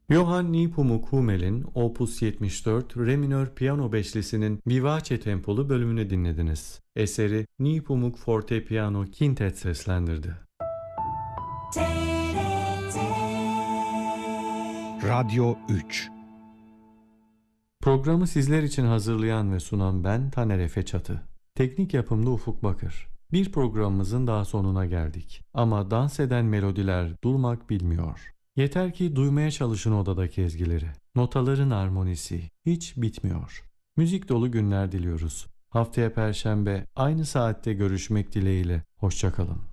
Johann Nepomuk Hummel'in Opus 74 Re minör piyano beşlisinin Vivace tempolu bölümünü dinlediniz. Eseri Nepomuk Forte Piyano Quintet seslendirdi. Radyo 3. Programı sizler için hazırlayan ve sunan ben Taner Efe Çatı. Teknik yapımda Ufuk Bakır. Bir programımızın daha sonuna geldik. Ama dans eden melodiler durmak bilmiyor. Yeter ki duymaya çalışın odadaki ezgileri. Notaların armonisi hiç bitmiyor. Müzik dolu günler diliyoruz. Haftaya Perşembe aynı saatte görüşmek dileğiyle. Hoşça kalın.